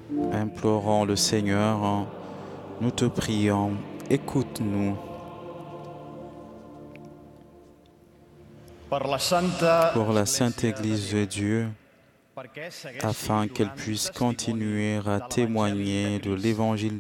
Implorons le Seigneur, nous te prions, écoute-nous. Pour la Sainte Église de Dieu, afin qu'elle puisse continuer à témoigner de l'Évangile